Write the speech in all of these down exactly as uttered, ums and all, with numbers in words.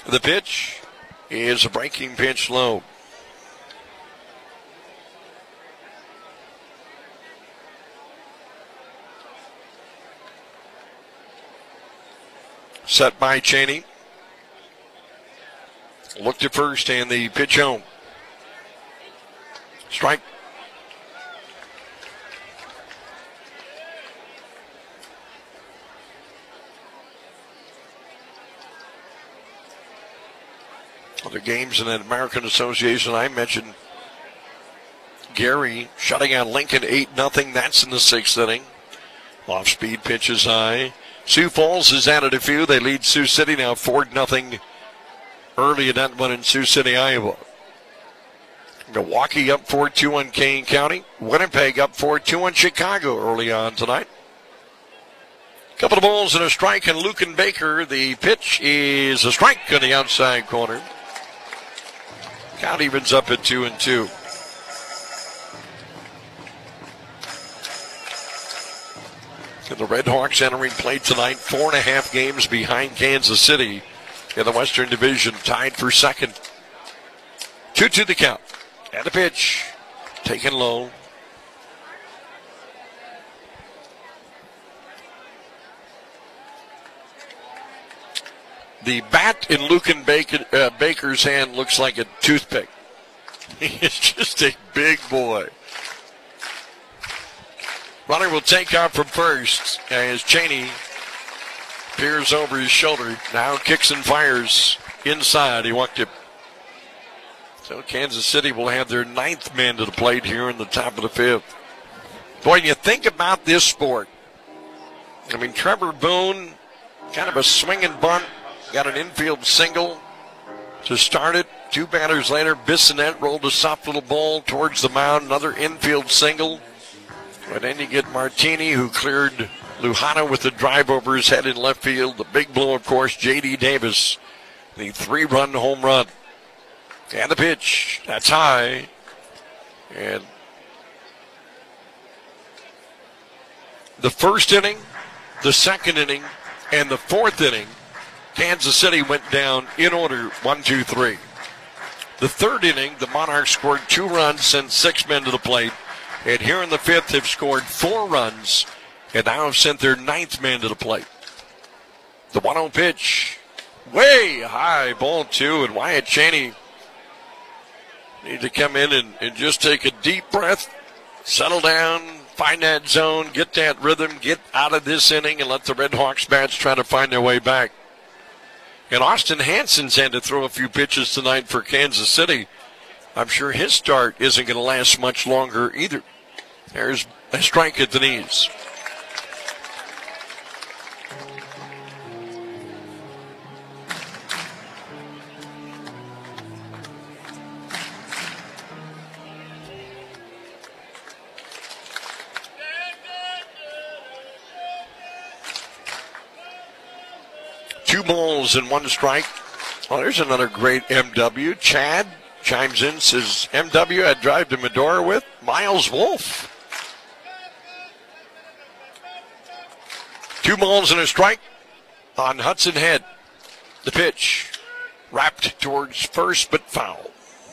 The pitch is a breaking pitch low. Set by Cheney. Looked at first and the pitch home. Strike. Other games in the American Association, I mentioned Gary shutting out Lincoln eight nothing. That's in the sixth inning. Off-speed pitches high. Sioux Falls has added a few. They lead Sioux City now four nothing early in that one in Sioux City, Iowa. Milwaukee up four two on Kane County. Winnipeg up four two on Chicago early on tonight. Couple of balls and a strike, and Lucan Baker. The pitch is a strike on the outside corner. Count evens up at two and two. And the Red Hawks entering play tonight, four and a half games behind Kansas City in the Western Division, tied for second. two two the count. And the pitch, taken low. The bat in Lucan Baker, uh, Baker's hand looks like a toothpick. He is just a big boy. Runner will take off from first as Cheney peers over his shoulder. Now kicks and fires inside. He walked it. So Kansas City will have their ninth man to the plate here in the top of the fifth. Boy, you think about this sport. I mean, Trevor Boone, kind of a swinging bunt. Got an infield single to start it. Two batters later, Bissonette rolled a soft little ball towards the mound. Another infield single. But then you get Martini, who cleared Lujano with the drive over his head in left field. The big blow, of course, J D Davis, the three-run home run. And the pitch, that's high. And the first inning, the second inning, and the fourth inning, Kansas City went down in order, one, two, three. The third inning, the Monarchs scored two runs, sent six men to the plate. And here in the fifth, have scored four runs and now have sent their ninth man to the plate. The one oh pitch, way high, ball two, and Wyatt Cheney need to come in and, and just take a deep breath, settle down, find that zone, get that rhythm, get out of this inning, and let the Red Hawks bats try to find their way back. And Austin Hansen's had to throw a few pitches tonight for Kansas City. I'm sure his start isn't going to last much longer either. There's a strike at the knees. Two balls and one strike. Oh, there's another great M W. Chad chimes in, says, M W I'd drive to Medora with Miles Wolf. Two balls and a strike on Hudson Head. The pitch wrapped towards first, but foul.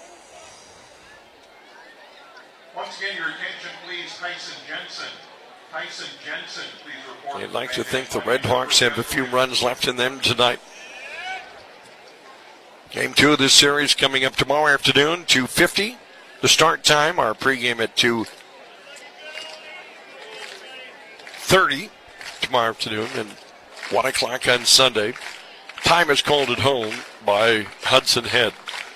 Once again, your attention, please, Tyson Jensen. Tyson Jensen, please report. I'd like to think the Red Hawks have a few runs left in them tonight. Game two of this series coming up tomorrow afternoon, two fifty. The start time, our pregame at two thirty tomorrow afternoon, and one o'clock on Sunday. Time is called at home by Hudson Head.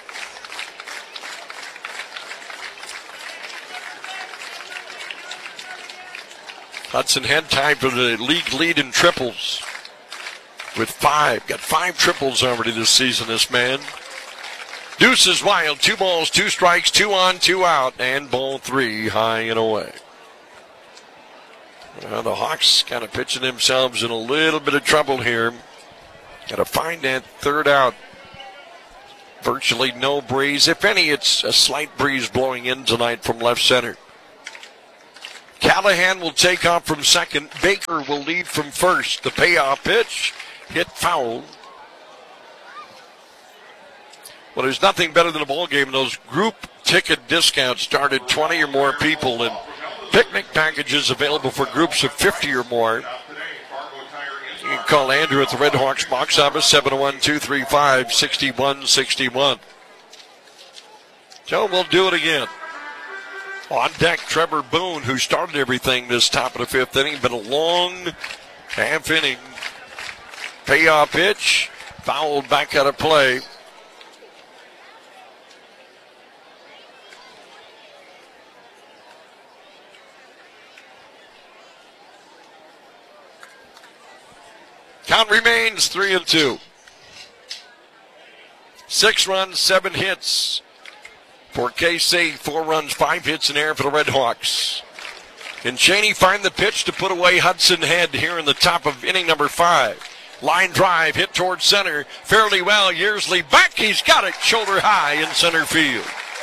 Hudson Head tied for the league lead in triples with five. Got five triples already this season, this man. Deuce is wild. Two balls, two strikes, two on, two out, and ball three high and away. Well, the Hawks kind of pitching themselves in a little bit of trouble here. Got to find that third out. Virtually no breeze. If any, it's a slight breeze blowing in tonight from left center. Callahan will take off from second. Baker will lead from first. The payoff pitch hit foul. Well, there's nothing better than a ball game. Those group ticket discounts start at twenty or more people, and picnic packages available for groups of fifty or more. You can call Andrew at the Red Hawks box office, seven oh one, two three five, six one six one. So we'll do it again. On deck, Trevor Boone, who started everything this top of the fifth inning. Been a long half inning. Payoff pitch, fouled back out of play. Count remains three and two. Six runs, seven hits for K C. Four runs, five hits in air for the Red Hawks. Can Cheney find the pitch to put away Hudson Head here in the top of inning number five? Line drive, hit towards center, fairly well. Yearsley back, he's got it, shoulder high in center field.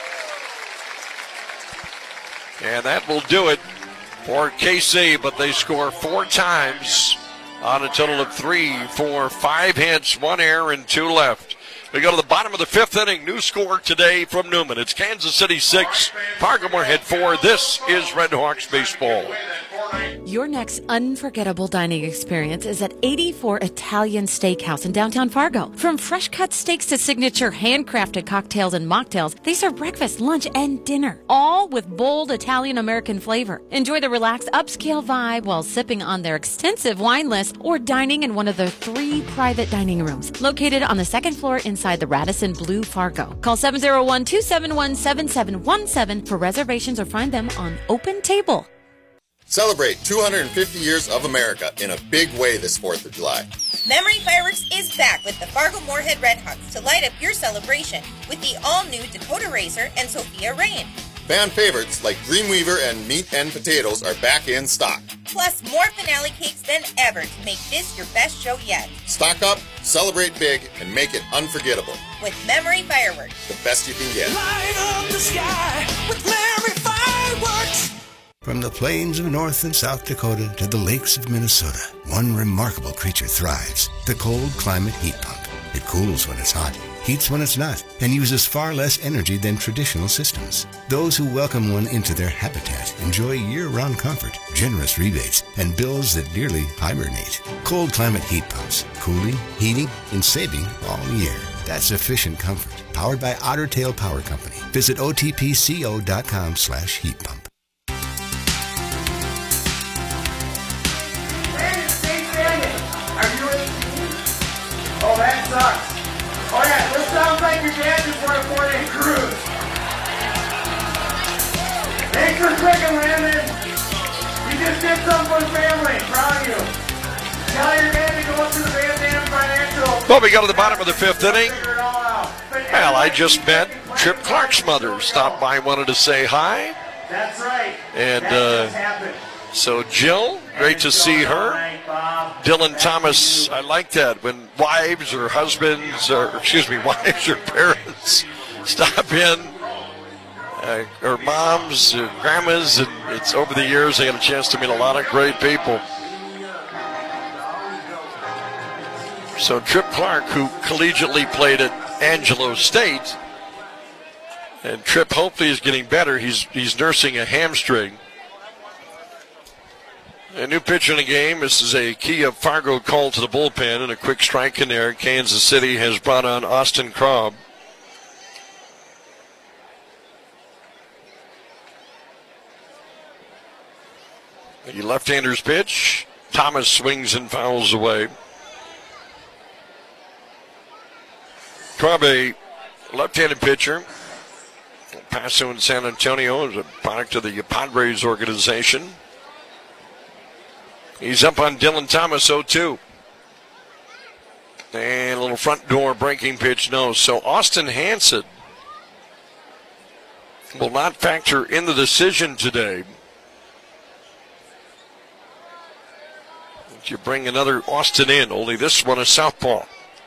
And that will do it for K C, but they score four times on a total of three, four, five hits, one error, and two left. We go to the bottom of the fifth inning. New score today from Newman. It's Kansas City six, Fargo Moorhead four. This is Red Hawks baseball. Your next unforgettable dining experience is at eighty-four Italian Steakhouse in downtown Fargo. From fresh cut steaks to signature handcrafted cocktails and mocktails, they serve breakfast, lunch, and dinner, all with bold Italian-American flavor. Enjoy the relaxed upscale vibe while sipping on their extensive wine list or dining in one of their three private dining rooms located on the second floor inside the Radisson Blue Fargo. Call seven oh one, two seven one, seven seven one seven for reservations or find them on Open Table. Celebrate two hundred fifty years of America in a big way this fourth of July. Memory Fireworks is back with the Fargo Moorhead Red Hawks to light up your celebration with the all-new Dakota Racer and Sophia Rain. Fan favorites like Dreamweaver and Meat and Potatoes are back in stock. Plus more finale cakes than ever to make this your best show yet. Stock up, celebrate big, and make it unforgettable. With Memory Fireworks. The best you can get. Light up the sky with Memory Fireworks. From the plains of North and South Dakota to the lakes of Minnesota, one remarkable creature thrives, the cold climate heat pump. It cools when it's hot, heats when it's not, and uses far less energy than traditional systems. Those who welcome one into their habitat enjoy year-round comfort, generous rebates, and bills that nearly hibernate. Cold climate heat pumps, cooling, heating, and saving all year. That's efficient comfort, powered by Otter Tail Power Company. Visit O T P C O dot com slash heat pump. Oh, that sucks. Oh, yeah, this sounds like your dad just won a four-day cruise. Thanks for clicking, Landon. You just did something for the family. Proud of you. Tell your dad to go up to the Van Dam Financial. Well, we go to the bottom of the fifth inning. Well, I just met Trip Clark's mother. Stopped by, wanted to say hi. That's right. And that uh, just happened. So Jill, great to see her. Dylan Thomas, I like that when wives or husbands, or excuse me, wives or parents stop in, uh, or moms or grandmas, and it's over the years they had a chance to meet a lot of great people. So Trip Clark, who collegiately played at Angelo State, and Trip hopefully is getting better. He's he's nursing a hamstring. A new pitch in the game. This is a Kia Fargo call to the bullpen and a quick strike in there. Kansas City has brought on Austin Krob. The left-hander's pitch. Thomas swings and fouls away. Krob, a left-handed pitcher. El Paso and San Antonio is a product of the Padres organization. He's up on Dylan Thomas, oh two. And a little front door breaking pitch, no. So Austin Hansen will not factor in the decision today. You bring another Austin in, only this one is southpaw.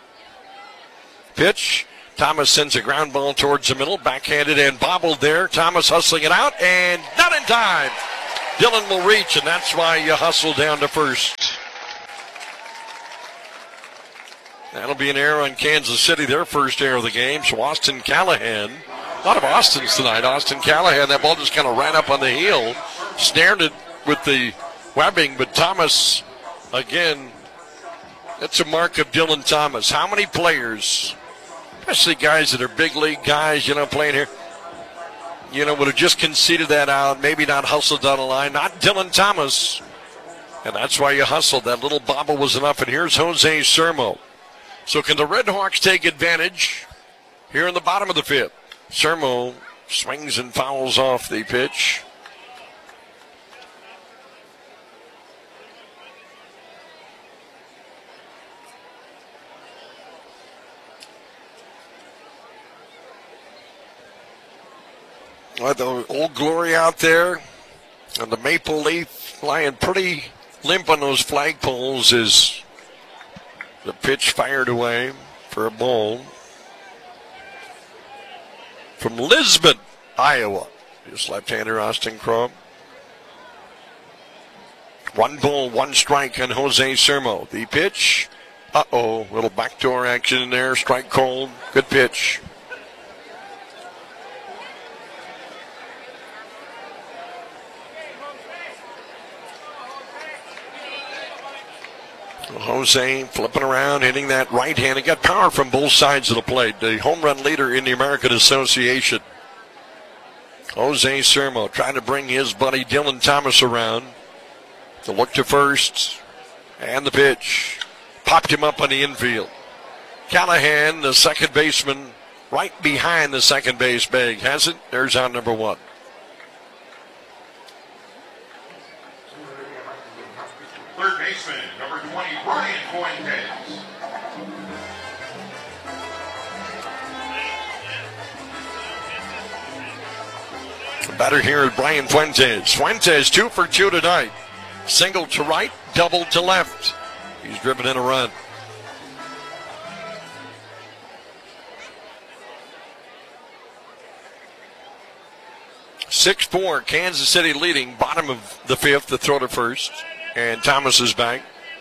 Pitch. Thomas sends a ground ball towards the middle, backhanded and bobbled there. Thomas hustling it out, and not in time. Dylan will reach, and that's why you hustle down to first. That'll be an error on Kansas City, their first error of the game. So Austin Callahan, a lot of Austins tonight. Austin Callahan, that ball just kind of ran up on the heel, snared it with the webbing, but Thomas, again, that's a mark of Dylan Thomas. How many players, especially guys that are big league guys, you know, playing here, you know, would have just conceded that out, maybe not hustled down the line. Not Dylan Thomas. And that's why you hustled. That little bobble was enough. And here's Jose Sermo. So can the Red Hawks take advantage here in the bottom of the fifth? Sermo swings and fouls off the pitch. Well, the Old Glory out there, and the Maple Leaf lying pretty limp on those flagpoles as the pitch fired away for a ball from Lisbon, Iowa. Just left-hander Austin Krob. One ball, one strike on Jose Sermo. The pitch, uh-oh, little backdoor action in there, strike cold, good pitch. Jose flipping around, hitting that right hand. He got power from both sides of the plate. The home run leader in the American Association. Jose Sermo trying to bring his buddy Dylan Thomas around. The look to first. And the pitch. Popped him up on the infield. Callahan, the second baseman, right behind the second base bag. Has it? There's out number one. Third baseman, number twenty, Brian Fuentes. The batter here is Brian Fuentes. Fuentes two for two tonight. Single to right, double to left. He's driven in a run. six four, Kansas City leading, bottom of the fifth, the throw to first. And Thomas is back.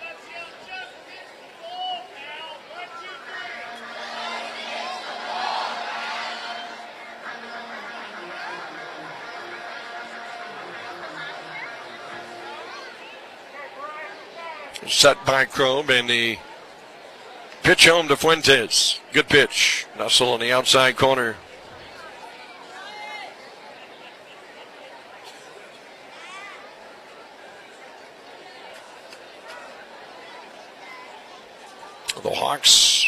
Set by Krob, and the pitch home to Fuentes. Good pitch. Nussel on the outside corner. The Hawks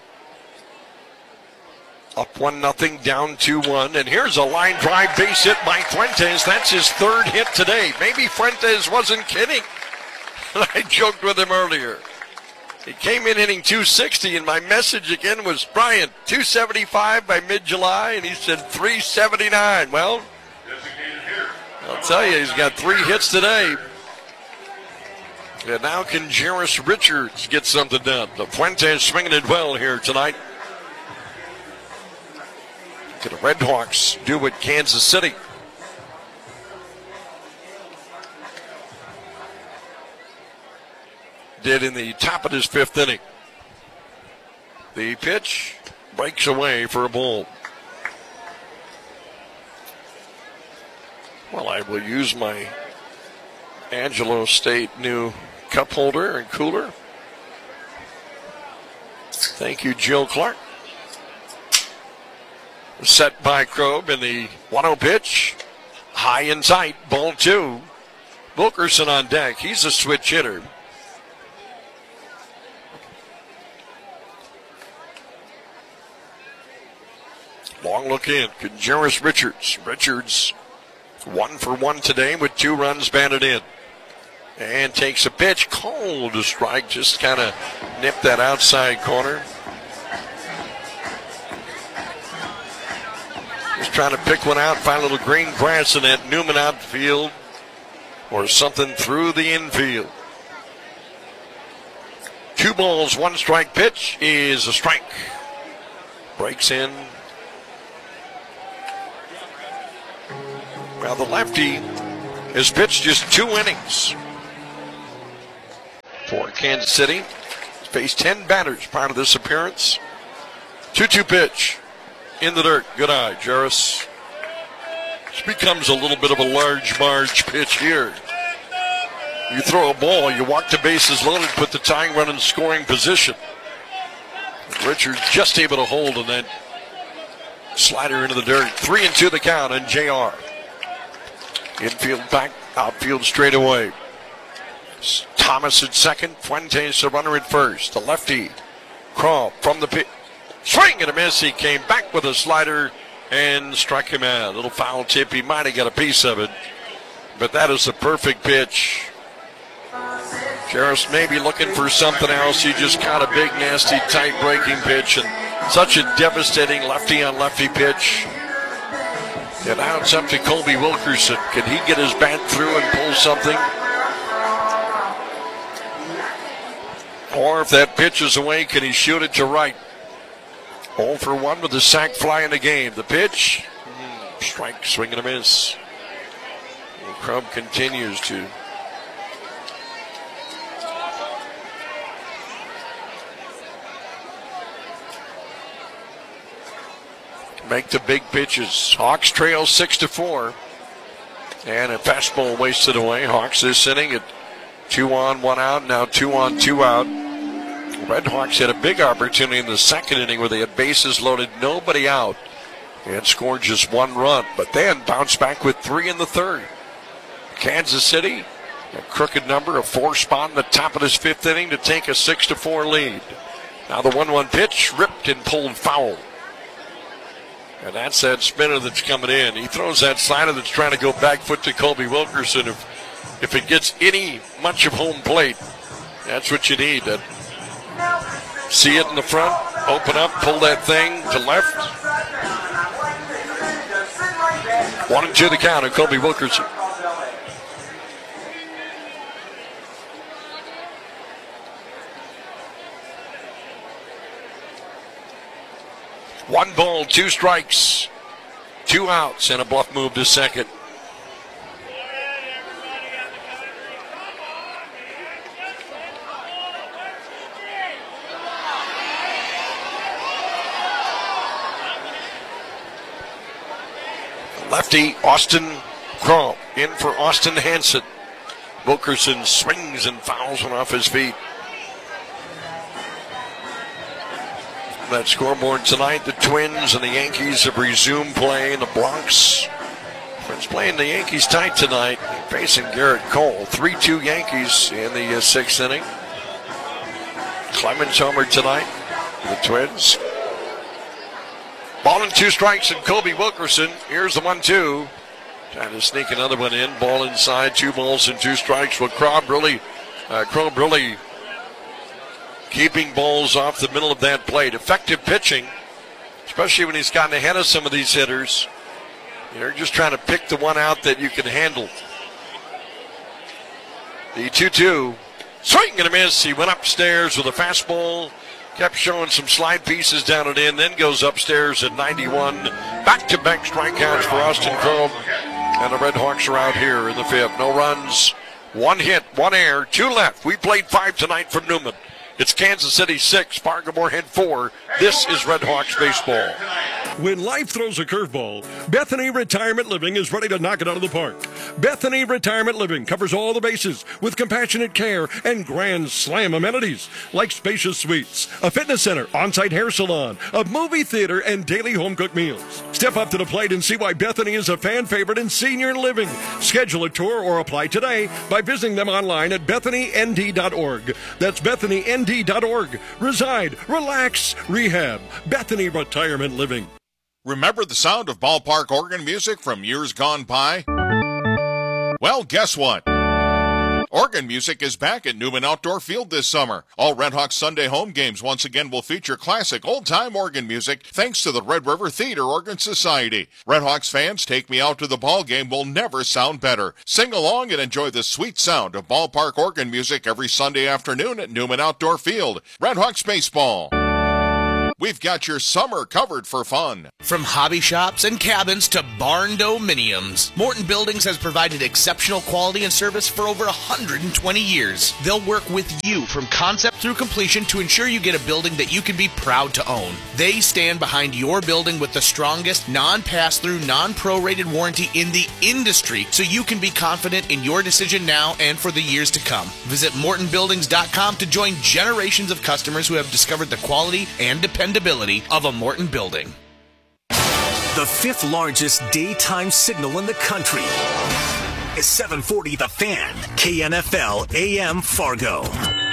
up one nothing, down two one, and here's a line drive base hit by Fuentes. That's his third hit today. Maybe Fuentes wasn't kidding. I joked with him earlier. He came in hitting two sixty, and my message again was, Brian, two seventy-five by mid-July, and he said three seventy-nine. Well, I'll tell you, he's got three hits today. And now can Jairus Richards get something done? The Fuentes swinging it well here tonight. Can the Red Hawks do what Kansas City did in the top of this fifth inning? The pitch breaks away for a ball. Well, I will use my Angelo State new cup holder and cooler. Thank you, Jill Clark. Set by Krob in the one oh pitch. High and tight, ball two. Wilkerson on deck. He's a switch hitter. Long look in. Jairus Richards. Richards one for one today with two runs batted in. And takes a pitch, cold to strike, just kind of nipped that outside corner. Just trying to pick one out, find a little green grass in that Newman outfield or something through the infield. Two balls, one strike pitch is a strike. Breaks in. Well, the lefty has pitched just two innings for Kansas City. Faced ten batters prior to this appearance. two two pitch in the dirt. Good eye, Jarris. This becomes a little bit of a large marge pitch here. You throw a ball, you walk the bases loaded, put the tying run in scoring position. Richards just able to hold on that slider into the dirt. Three and two the count on J R. Infield back, outfield straight away. Thomas at second, Fuentes the runner at first. The lefty, Crawl from the pit. Swing and a miss. He came back with a slider and struck him out. A little foul tip. He might have got a piece of it, but that is a perfect pitch. Jarris may be looking for something else. He just caught a big, nasty, tight breaking pitch, and such a devastating lefty on lefty pitch. And now it's up to Colby Wilkerson. Can he get his bat through and pull something? Or if that pitch is away, can he shoot it to right? oh for one with the sac fly in the game. The pitch, strike, swing and a miss. And Crum continues to make the big pitches. Hawks trail six to four, and a fastball wasted away. Hawks this inning at two on, one out. Now two on, two out. Red Hawks had a big opportunity in the second inning where they had bases loaded, nobody out, and scored just one run, but then bounced back with three in the third. Kansas City, a crooked number, a four spot in the top of this fifth inning to take a six to four lead. Now the one one pitch ripped and pulled foul. And that's that spinner that's coming in. He throws that slider that's trying to go back foot to Colby Wilkerson. If, if it gets any much of home plate, that's what you need. That, see it in the front, open up, pull that thing to left. One and two the count of Colby Wilkerson. One ball, two strikes, two outs, and a bluff move to second. Lefty, Austin Crum in for Austin Hanson. Wilkerson swings and fouls one off his feet. That scoreboard tonight, the Twins and the Yankees have resumed play in the Bronx. Twins playing the Yankees tight tonight, facing Garrett Cole. three two Yankees in the uh, sixth inning. Clemens homer tonight for the Twins. Ball and two strikes and Colby Wilkerson. Here's the one two. Trying to sneak another one in. Ball inside, two balls and two strikes. Well, Crum really, uh, Crum really keeping balls off the middle of that plate. Effective pitching, especially when he's gotten ahead of some of these hitters. You're just trying to pick the one out that you can handle. The two two. Swing and a miss. He went upstairs with a fastball. Kept showing some slide pieces down and in, then goes upstairs at ninety-one. Back-to-back strikeouts for Austin Crum. And the Red Hawks are out here in the fifth. No runs, one hit, one error, two left. We played five tonight from Newman. It's Kansas City six, Fargo Moorhead four. This is Red Hawks baseball. When life throws a curveball, Bethany Retirement Living is ready to knock it out of the park. Bethany Retirement Living covers all the bases with compassionate care and grand slam amenities like spacious suites, a fitness center, on-site hair salon, a movie theater, and daily home-cooked meals. Step up to the plate and see why Bethany is a fan favorite in senior living. Schedule a tour or apply today by visiting them online at bethany n d dot org. That's bethany n d dot org. Reside, relax, rehab. Bethany Retirement Living. Remember the sound of ballpark organ music from years gone by? Well, guess what? Organ music is back at Newman Outdoor Field this summer. All Red Hawks Sunday home games once again will feature classic old-time organ music thanks to the Red River Theater Organ Society. Red Hawks fans, Take Me Out to the Ball Game will never sound better. Sing along and enjoy the sweet sound of ballpark organ music every Sunday afternoon at Newman Outdoor Field. Red Hawks baseball. we've got your summer covered for fun. From hobby shops and cabins to barn dominiums, Morton Buildings has provided exceptional quality and service for over one hundred twenty years. They'll work with you from concept through completion to ensure you get a building that you can be proud to own. They stand behind your building with the strongest non-pass-through, non-prorated warranty in the industry, so you can be confident in your decision now and for the years to come. Visit morton buildings dot com to join generations of customers who have discovered the quality and dependability of a Morton building. The fifth largest daytime signal in the country is seven forty The Fan, K N F L A M Fargo.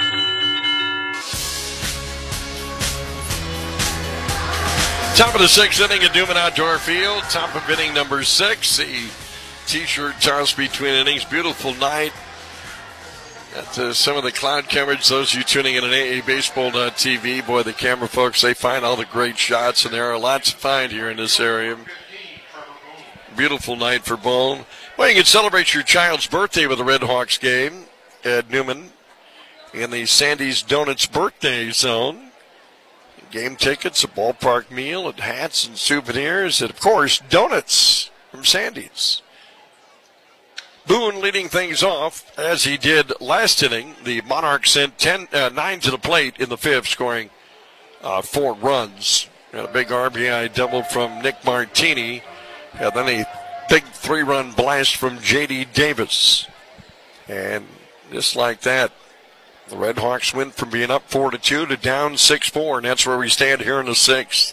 Top of the sixth inning at Newman Outdoor Field. Top of inning number six. The T-shirt toss between innings. Beautiful night. At uh, some of the cloud coverage, those of you tuning in at A A Baseball dot T V, boy, the camera folks, they find all the great shots, and there are lots to find here in this area. Beautiful night for Bone. Well, you can celebrate your child's birthday with a Red Hawks game at Newman in the Sandy's Donuts Birthday Zone. Game tickets, a ballpark meal, and hats and souvenirs, and, of course, donuts from Sandy's. Boone leading things off, as he did last inning. The Monarchs sent ten, uh, nine to the plate in the fifth, scoring uh, four runs. Got a big R B I double from Nick Martini, and then a big three-run blast from J D Davis. And just like that, the Red Hawks went from being up four to two to down six four, and that's where we stand here in the sixth.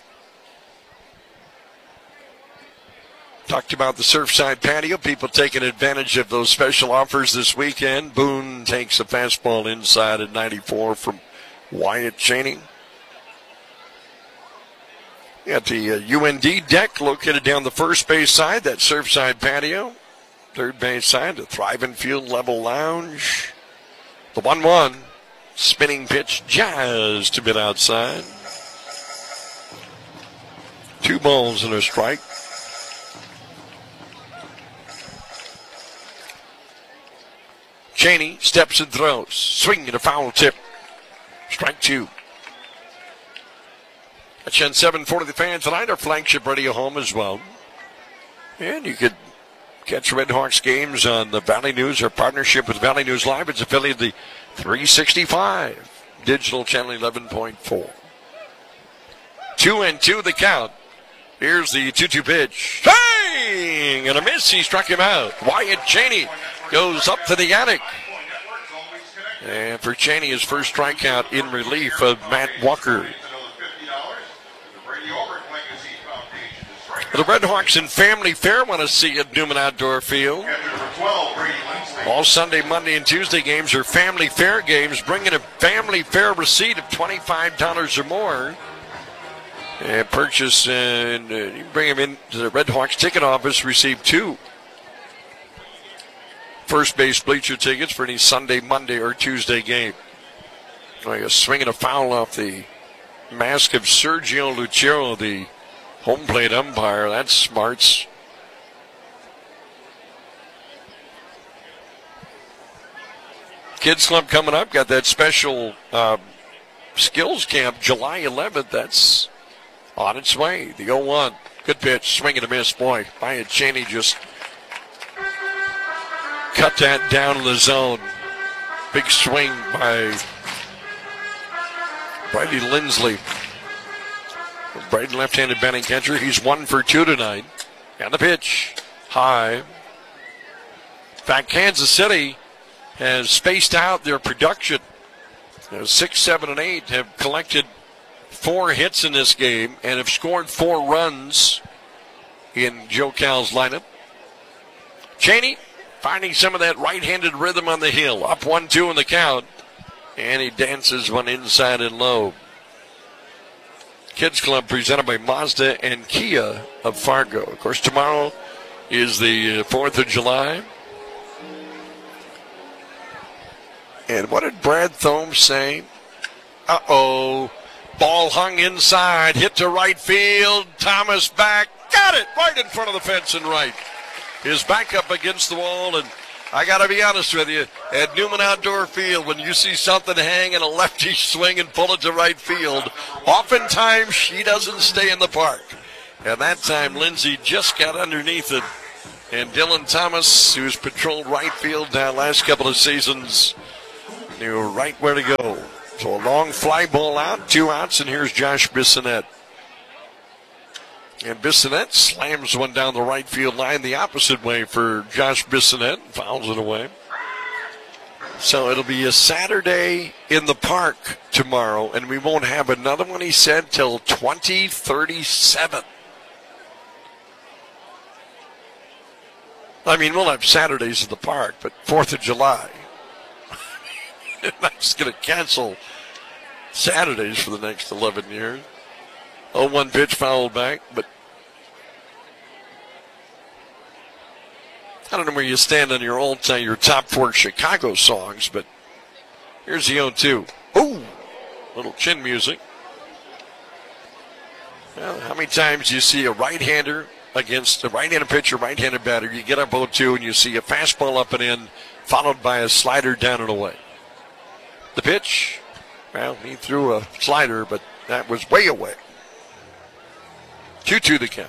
Talked about the Surfside patio, people taking advantage of those special offers this weekend. Boone takes a fastball inside at ninety-four from Wyatt Cheney. At the uh, U N D deck located down the first base side, that Surfside patio. Third base side, the Thriving Field Level Lounge. The one one, spinning pitch just a bit outside. Two balls and a strike. Cheney steps and throws. Swing and a foul tip. Strike two. That's on seven forty The Fan tonight, our flagship radio home as well. And you could catch Red Hawks games on the Valley News, our partnership with Valley News Live. It's affiliate of the three sixty-five, digital channel eleven point four. Two and two the count. Here's the two two pitch. Bang! And a miss. He struck him out. Wyatt Cheney goes up to the attic. And for Cheney, his first strikeout in relief of Matt Walker. The Red Hawks and Family Fair want to see you at Newman Outdoor Field. All Sunday, Monday, and Tuesday games are Family Fair games. Bring in a Family Fair receipt of twenty-five dollars or more. And purchase, and uh, you bring them into the Red Hawks ticket office, receive two first base bleacher tickets for any Sunday, Monday, or Tuesday game. Like a swing and a foul off the mask of Sergio Lucero, the home plate umpire. That's smarts. Kids Club coming up. Got that special uh, skills camp July eleventh. That's on its way. The oh one. Good pitch. Swing and a miss. Boy, Wyatt Cheney just cut that down in the zone. Big swing by Brady Lindsley. Brady left-handed batting catcher. He's one for two tonight. And the pitch. High. In fact, Kansas City has spaced out their production. You know, six, seven, and eight have collected four hits in this game and have scored four runs in Joe Cal's lineup. Cheney finding some of that right-handed rhythm on the hill. Up one two in the count. And he dances one inside and low. Kids Club presented by Mazda and Kia of Fargo. Of course, tomorrow is the fourth of July. And what did Brad Thome say? Uh-oh. Ball hung inside. Hit to right field. Thomas back. Got it right in front of the fence and right. His back up against the wall, and I got to be honest with you. At Newman Outdoor Field, when you see something hang and a lefty swing and pull it to right field, oftentimes she doesn't stay in the park. And that time, Lindsay just got underneath it. And Dylan Thomas, who's patrolled right field now last couple of seasons, knew right where to go. So a long fly ball out, two outs, and here's Josh Bissonette. And Bissonette slams one down the right field line the opposite way for Josh Bissonette, fouls it away. So it'll be a Saturday in the park tomorrow, and we won't have another one, he said, till twenty thirty-seven. I mean, we'll have Saturdays in the park, but fourth of July. I'm just going to cancel Saturdays for the next eleven years. oh one pitch fouled back, but I don't know where you stand on your old time, your top four Chicago songs, but here's the oh two. Ooh, little chin music. Well, how many times do you see a right-hander against a right-handed pitcher, right-handed batter? You get up oh two and you see a fastball up and in, followed by a slider down and away. The pitch, well, he threw a slider, but that was way away. two two the count.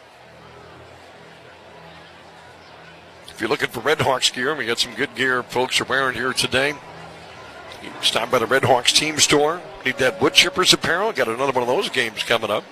If you're looking for Red Hawks gear, we got some good gear folks are wearing here today. You can stop by the Red Hawks team store. Need that wood chippers apparel. Got another one of those games coming up.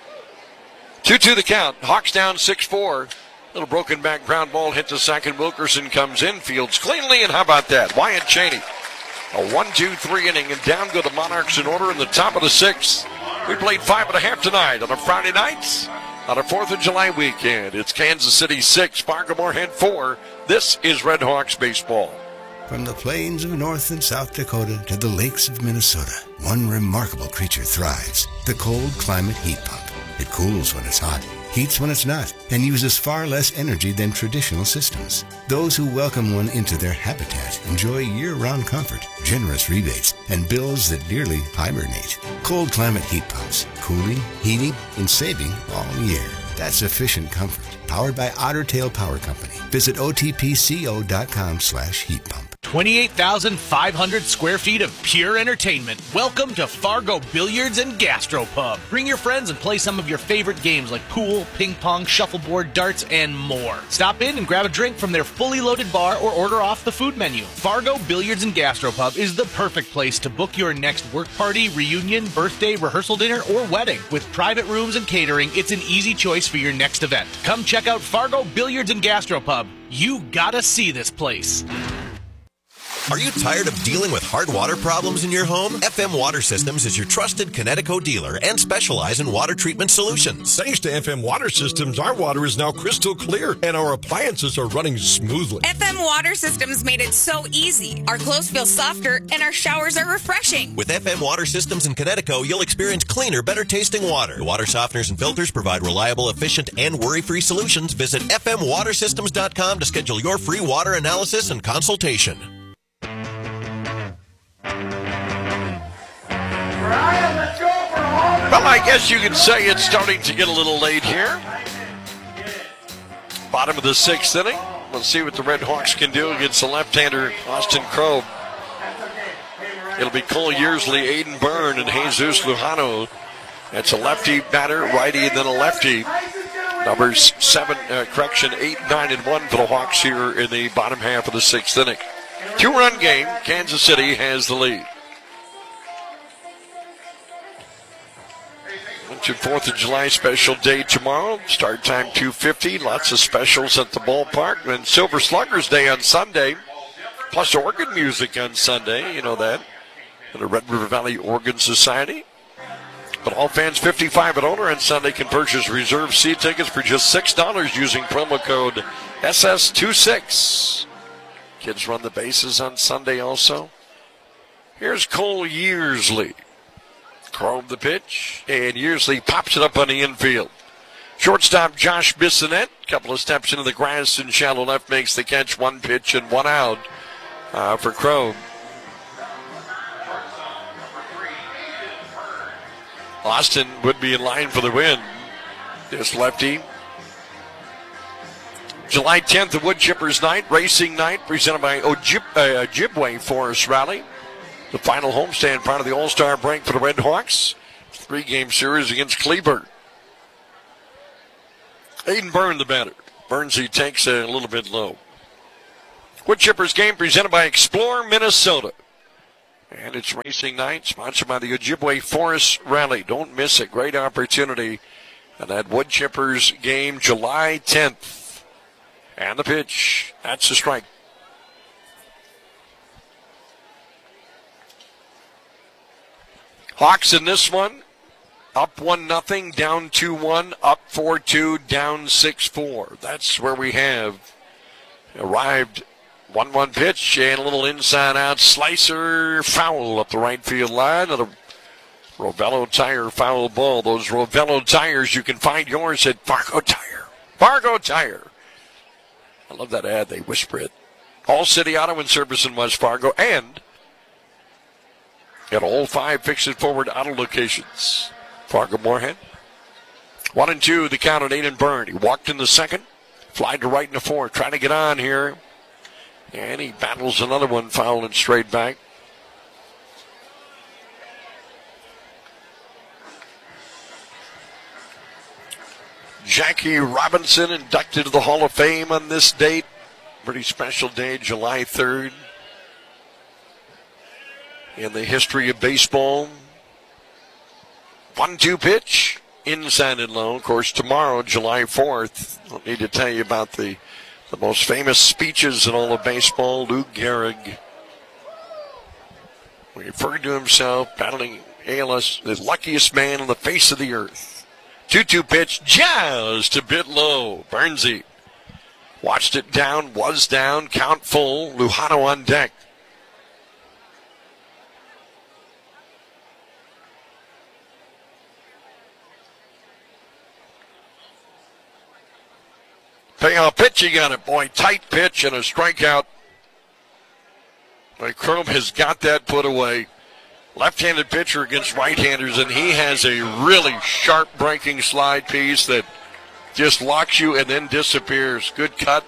two two the count. Hawks down six four. Little broken back ground ball hit to second. Wilkerson comes in, fields cleanly, and how about that? Wyatt Cheney. A one two three inning, and down go the Monarchs in order in the top of the sixth. We played five and a half tonight on a Friday night on a fourth of July weekend. It's Kansas City six, Fargo Moorhead four. This is Red Hawks baseball. From the plains of North and South Dakota to the lakes of Minnesota, one remarkable creature thrives, the cold climate heat pump. It cools when it's hot, heats when it's not, and uses far less energy than traditional systems. Those who welcome one into their habitat enjoy year-round comfort, generous rebates, and bills that nearly hibernate. Cold climate heat pumps, cooling, heating, and saving all year. That's efficient comfort, powered by Otter Tail Power Company. Visit O T P C O dot com slash heat pump. twenty-eight thousand five hundred square feet of pure entertainment. Welcome to Fargo Billiards and Gastropub. Bring your friends and play some of your favorite games like pool, ping pong, shuffleboard, darts, and more. Stop in and grab a drink from their fully loaded bar or order off the food menu. Fargo Billiards and Gastropub is the perfect place to book your next work party, reunion, birthday, rehearsal dinner, or wedding. With private rooms and catering, it's an easy choice for your next event. Come check out Fargo Billiards and Gastropub. You gotta see this place. Are you tired of dealing with hard water problems in your home? F M Water Systems is your trusted Connecticut dealer and specialize in water treatment solutions. Thanks to F M Water Systems, our water is now crystal clear and our appliances are running smoothly. F M Water Systems made it so easy. Our clothes feel softer and our showers are refreshing. With F M Water Systems in Connecticut, you'll experience cleaner, better tasting water. The water softeners and filters provide reliable, efficient, and worry-free solutions. Visit F M water systems dot com to schedule your free water analysis and consultation. Well, I guess you could say it's starting to get a little late here. Bottom of the sixth inning. Let's see what the Red Hawks can do against the left-hander, Austin Crow. It'll be Cole Yearsley, Aiden Byrne, and Jesus Lujano. It's a lefty batter, righty, and then a lefty. Numbers seven, uh, correction, eight, nine, and one for the Hawks here in the bottom half of the sixth inning. Two-run game. Kansas City has the lead. fourth of July special day tomorrow. Start time two fifty. Lots of specials at the ballpark. And Silver Sluggers Day on Sunday. Plus organ music on Sunday. You know that. And the Red River Valley Organ Society. But all fans fifty-five and older on Sunday can purchase reserved seat tickets for just six dollars using promo code S S twenty-six. Kids run the bases on Sunday also. Here's Cole Yearsley. Crow the pitch, and Yearsley pops it up on the infield. Shortstop Josh Bissonette, couple of steps into the grass and shallow left, makes the catch. One pitch and one out uh, for Crow. Austin would be in line for the win. This lefty July tenth, the Wood Chippers Night, Racing Night, presented by Ojib, uh, Ojibwe Forest Rally. The final homestand part of the All-Star break for the Red Hawks. Three-game series against Kleberg. Aiden Byrne, the batter. Burnsy takes a little bit low. Wood Chippers game presented by Explore Minnesota. And it's Racing Night, sponsored by the Ojibwe Forest Rally. Don't miss it. Great opportunity. And that Wood Chippers game, July tenth. And the pitch. That's a strike. Hawks in this one. Up one nothing, down two one, up four two, down six four. That's where we have arrived. one one pitch and a little inside-out slicer foul up the right field line. And a Rovello Tire foul ball. Those Rovello tires, you can find yours at Fargo Tire. Fargo Tire. I love that ad. They whisper it. All City Auto and Service in West Fargo and at all five Fix-It Forward auto locations. Fargo Moorhead. One and two, the count at Aiden Byrne. He walked in the second, flied to right in the fourth, trying to get on here. And he battles another one, foul and straight back. Jackie Robinson inducted to the Hall of Fame on this date. Pretty special day, July third. In the history of baseball. one two pitch, inside and low. Of course, tomorrow, July fourth, I don't need to tell you about the, the most famous speeches in all of baseball. Lou Gehrig referred to himself battling A L S, the luckiest man on the face of the earth. two two pitch, just a bit low. Burnsy watched it down, was down, count full. Lujano on deck. Payoff pitch, he got it, boy. Tight pitch and a strikeout. Chrome has got that put away. Left-handed pitcher against right-handers, and he has a really sharp breaking slide piece that just locks you and then disappears. Good cut.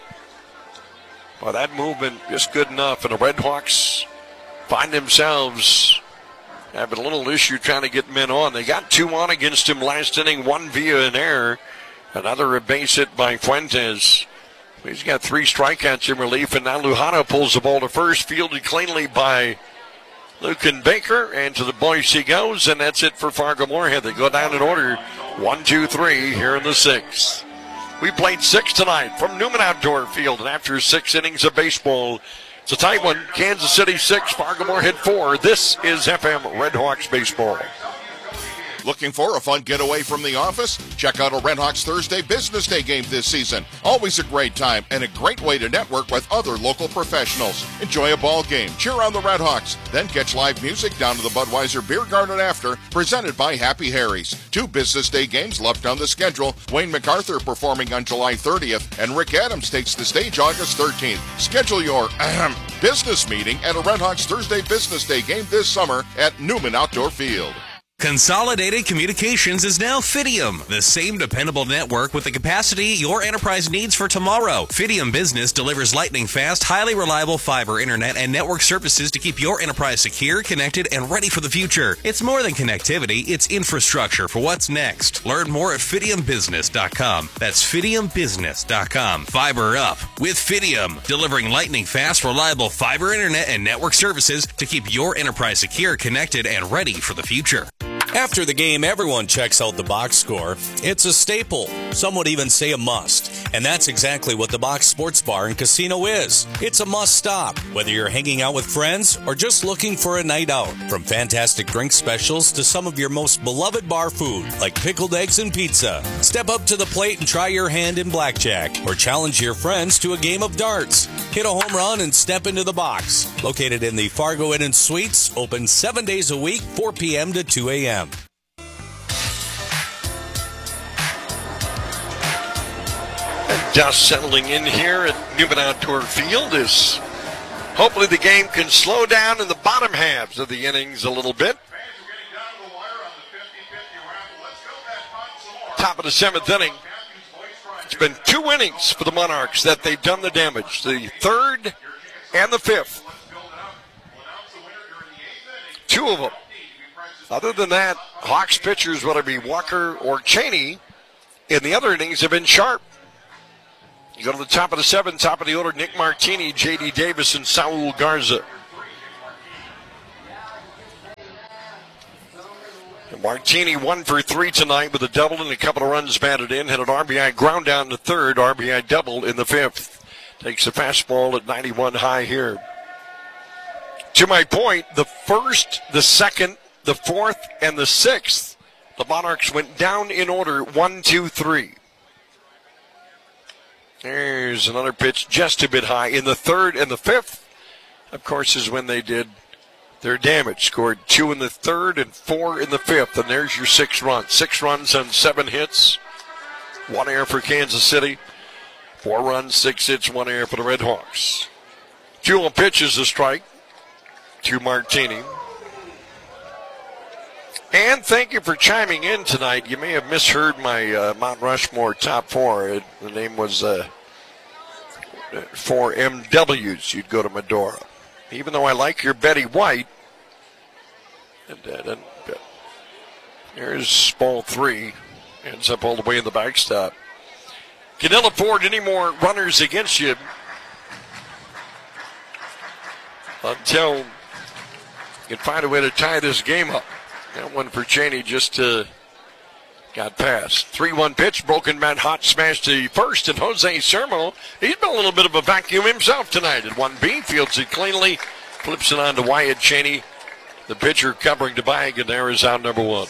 Well, that movement is good enough, and the Red Hawks find themselves having a little issue trying to get men on. They got two on against him last inning, one via an error. Another a base hit by Fuentes. He's got three strikeouts in relief, and now Lujano pulls the ball to first, fielded cleanly by Lucan Baker, and to the boys he goes, and that's it for Fargo Moorhead. They go down in order, one, two, three here in the sixth. We played six tonight from Newman Outdoor Field, and after six innings of baseball, it's a tight one. Kansas City six, Fargo Moorhead four. This is F M Red Hawks baseball. Looking for a fun getaway from the office? Check out a Red Hawks Thursday Business Day game this season. Always a great time and a great way to network with other local professionals. Enjoy a ball game, cheer on the Red Hawks, then catch live music down to the Budweiser Beer Garden after, presented by Happy Harry's. Two Business Day games left on the schedule. Wayne MacArthur performing on July thirtieth, and Rick Adams takes the stage August thirteenth. Schedule your ahem, business meeting at a Red Hawks Thursday Business Day game this summer at Newman Outdoor Field. Consolidated Communications is now Fidium, the same dependable network with the capacity your enterprise needs for tomorrow. Fidium Business delivers lightning-fast, highly reliable fiber internet and network services to keep your enterprise secure, connected, and ready for the future. It's more than connectivity, it's infrastructure for what's next. Learn more at fidium business dot com. That's fidium business dot com. Fiber up with Fidium, delivering lightning-fast, reliable fiber internet and network services to keep your enterprise secure, connected, and ready for the future. After the game, everyone checks out the box score. It's a staple. Some would even say a must. And that's exactly what the Box Sports Bar and Casino is. It's a must stop, whether you're hanging out with friends or just looking for a night out. From fantastic drink specials to some of your most beloved bar food, like pickled eggs and pizza. Step up to the plate and try your hand in blackjack, or challenge your friends to a game of darts. Hit a home run and step into the box. Located in the Fargo Inn and Suites, open seven days a week, four p.m. to two a.m. Just settling in here at Newman Outdoor Field is hopefully the game can slow down in the bottom halves of the innings a little bit. Top of the seventh inning. It's been two innings for the Monarchs that they've done the damage. The third and the fifth. Two of them. Other than that, Hawks pitchers, whether it be Walker or Cheney, in the other innings have been sharp. You go to the top of the seventh, top of the order, Nick Martini, J D Davis, and Saul Garza. And Martini one for three tonight with a double and a couple of runs batted in. Had an R B I ground down in the third, R B I double in the fifth. Takes a fastball at ninety-one high here. To my point, the first, the second, the fourth, and the sixth, the Monarchs went down in order, one, two, three. There's another pitch just a bit high. In the third and the fifth, of course, is when they did their damage. Scored two in the third and four in the fifth, and there's your six runs. Six runs on seven hits. One error for Kansas City. Four runs, six hits, one error for the Red Hawks. Two on pitches a strike to Martini. And thank you for chiming in tonight. You may have misheard my uh, Mount Rushmore top four. It, the name was uh, four M Ws. You'd go to Medora. Even though I like your Betty White. And, uh, and, uh, here's ball three. Ends up all the way in the backstop. Canella Ford, any more runners against you until you can find a way to tie this game up. That one for Cheney just uh, got past. three one pitch, broken bat, hot smash to first, and Jose Sermo, he's been a little bit of a vacuum himself tonight at one B. Fields it cleanly, flips it on to Wyatt Cheney. The pitcher covering the bag, and there is out number one.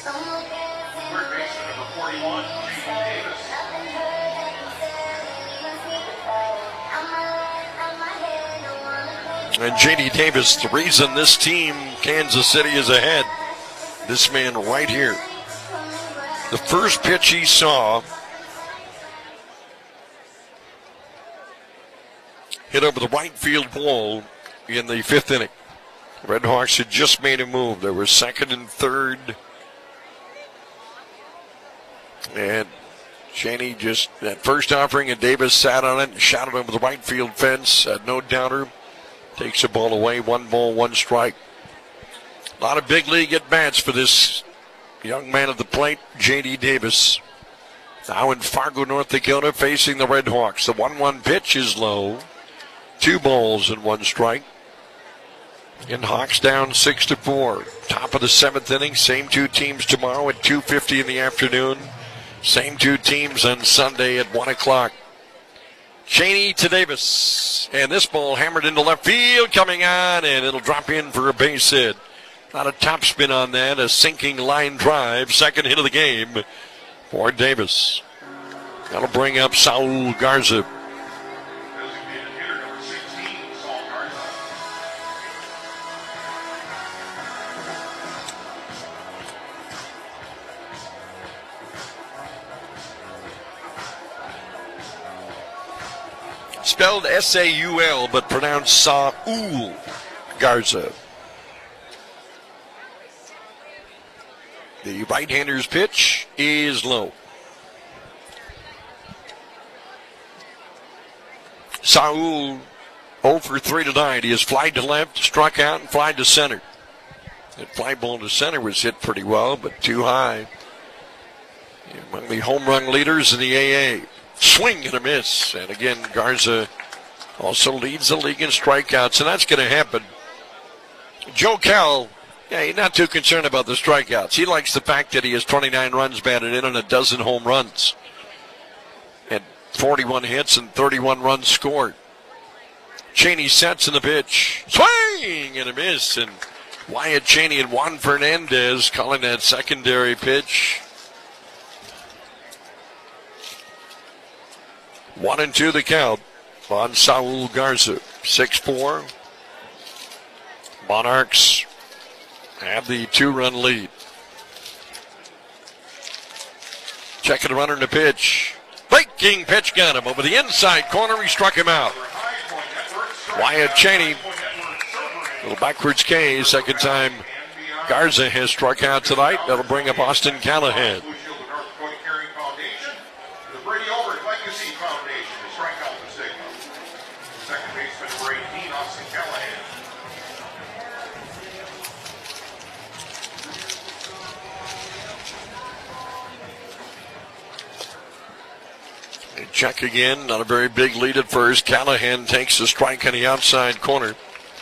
And J D Davis, the reason this team, Kansas City, is ahead. This man right here. The first pitch he saw hit over the right field wall in the fifth inning. The Red Hawks had just made a move. There was second and third. And Cheney just, that first offering, and Davis sat on it and shot it over the right field fence. Uh, no doubter. Takes the ball away. One ball, one strike. A lot of big league at-bats for this young man at the plate, J D Davis. Now in Fargo, North Dakota, facing the Red Hawks. The one one pitch is low. Two balls and one strike. And Hawks down six to four. Top of the seventh inning. Same two teams tomorrow at two fifty in the afternoon. Same two teams on Sunday at one o'clock. Cheney to Davis. And this ball hammered into left field, coming on, and it'll drop in for a base hit. Not a top spin on that, a sinking line drive. Second hit of the game for Davis. That'll bring up Saul Garza. Spelled S A U L, but pronounced Saul Garza. The right-hander's pitch is low. Saul oh for three tonight. He has flied to left, struck out, and flied to center. That fly ball to center was hit pretty well, but too high. Among the home run leaders in the A A. Swing and a miss. And again, Garza also leads the league in strikeouts, and that's going to happen. Joe Cal, yeah, he's not too concerned about the strikeouts. He likes the fact that he has twenty-nine runs batted in and a dozen home runs. And forty-one hits and thirty-one runs scored. Cheney sets in the pitch. Swing and a miss. And Wyatt Cheney and Juan Fernandez calling that secondary pitch. One and two the count on Saul Garza. six four. Monarchs have the two-run lead. Checking the runner in the pitch. Breaking pitch got him over the inside corner. He struck him out. Wyatt Cheney, little backwards K. Second time Garza has struck out tonight. That'll bring up Austin Callahan. The Brady Ulrich Legacy check again. Not a very big lead at first. Callahan takes the strike on the outside corner.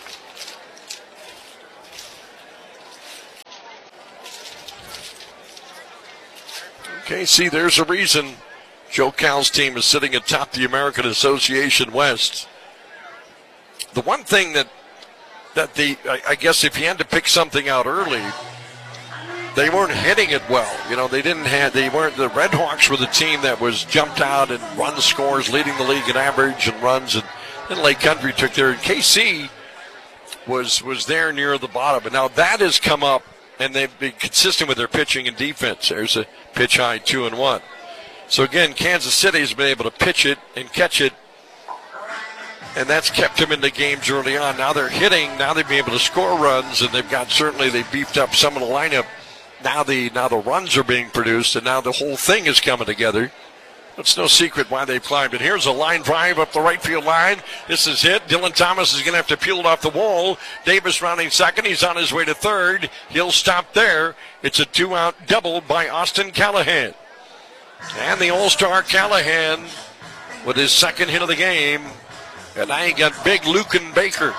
Okay, see, there's a reason Joe Cal's team is sitting atop the American Association West. The one thing that that the I, I guess if you had to pick something out early, they weren't hitting it well. You know, they didn't have they weren't the Red Hawks were the team that was jumped out and run scores, leading the league in average and runs, and then Lake Country took their K C was was there near the bottom. And now that has come up, and they've been consistent with their pitching and defense. There's a pitch high, two and one. So again, Kansas City has been able to pitch it and catch it, and that's kept them in the games early on. Now they're hitting. Now they've been able to score runs, and they've got certainly they beefed up some of the lineup. Now the now the runs are being produced, and now the whole thing is coming together. It's no secret why they've climbed. And here's a line drive up the right field line. This is hit. Dylan Thomas is going to have to peel it off the wall. Davis rounding second. He's on his way to third. He'll stop there. It's a two-out double by Austin Callahan. And the All-Star Callahan with his second hit of the game. And now you got big Lucan Baker.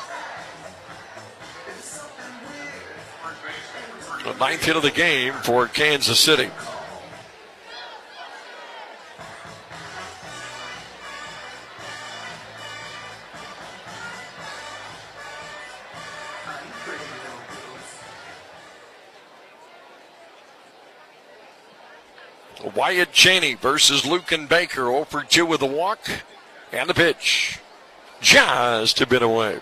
The ninth hit of the game for Kansas City. Wyatt Cheney versus Lucan Baker. oh for two with a walk and the pitch. Just a bit away.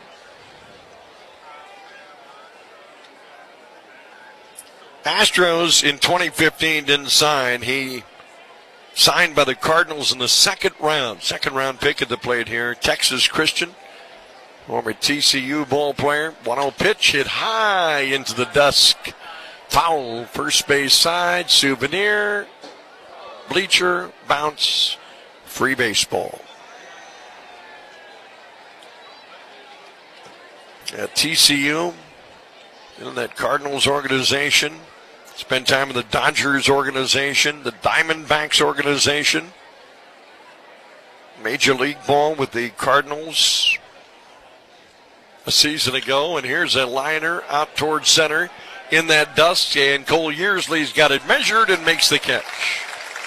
Astros in twenty fifteen didn't sign. He signed by the Cardinals in the second round. Second round pick at the plate here. Texas Christian, former T C U ball player. one oh pitch hit high into the dusk. Foul, first base side, Souvenir, bleacher, bounce, free baseball. At T C U, in that Cardinals organization, spent time in the Dodgers organization, the Diamondbacks organization, Major League Ball with the Cardinals a season ago, and here's a liner out towards center in that dust, and Cole Yearsley's got it measured and makes the catch.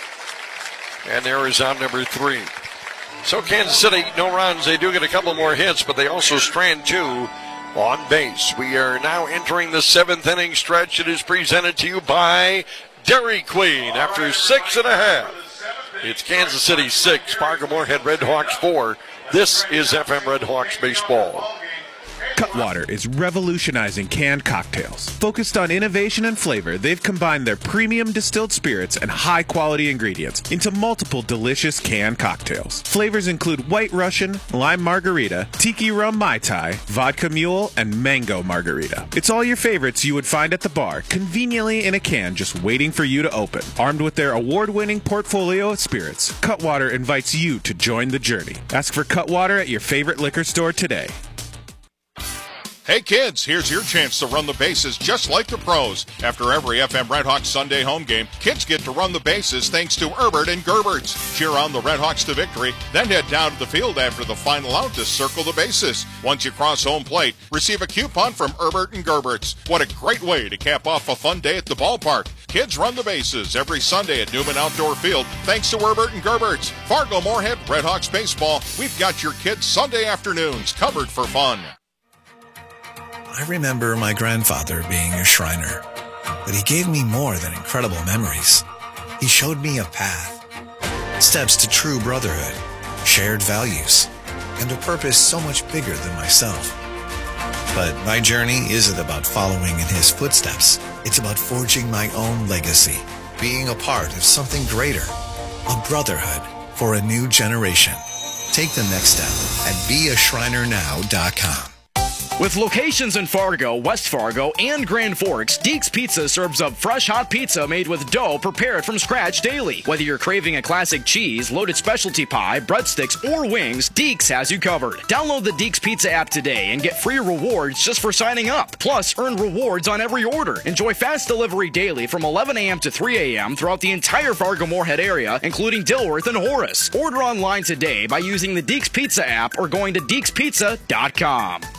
And there is out number three. So Kansas City, no runs. They do get a couple more hits, but they also strand two on base. We are now entering the seventh inning stretch. It is presented to you by Dairy Queen. After six and a half, it's Kansas City six, Fargo Moorhead Red Hawks four. This is F M Red Hawks baseball. Cutwater is revolutionizing canned cocktails. Focused on innovation and flavor, they've combined their premium distilled spirits and high-quality ingredients into multiple delicious canned cocktails. Flavors include White Russian, Lime Margarita, Tiki Rum Mai Tai, Vodka Mule, and Mango Margarita. It's all your favorites you would find at the bar, conveniently in a can just waiting for you to open. Armed with their award-winning portfolio of spirits, Cutwater invites you to join the journey. Ask for Cutwater at your favorite liquor store today. Hey kids, here's your chance to run the bases just like the pros. After every F M Red Hawks Sunday home game, kids get to run the bases thanks to Herbert and Gerberts. Cheer on the Red Hawks to victory, then head down to the field after the final out to circle the bases. Once you cross home plate, receive a coupon from Herbert and Gerberts. What a great way to cap off a fun day at the ballpark. Kids run the bases every Sunday at Newman Outdoor Field thanks to Herbert and Gerberts. Fargo Moorhead Red Hawks baseball. We've got your kids' Sunday afternoons covered for fun. I remember my grandfather being a Shriner, but he gave me more than incredible memories. He showed me a path, steps to true brotherhood, shared values, and a purpose so much bigger than myself. But my journey isn't about following in his footsteps. It's about forging my own legacy, being a part of something greater, a brotherhood for a new generation. Take the next step at be a shriner now dot com. With locations in Fargo, West Fargo, and Grand Forks, Deeks Pizza serves up fresh hot pizza made with dough prepared from scratch daily. Whether you're craving a classic cheese, loaded specialty pie, breadsticks, or wings, Deeks has you covered. Download the Deeks Pizza app today and get free rewards just for signing up. Plus, earn rewards on every order. Enjoy fast delivery daily from eleven a.m. to three a.m. throughout the entire Fargo-Moorhead area, including Dilworth and Horace. Order online today by using the Deeks Pizza app or going to deeks pizza dot com.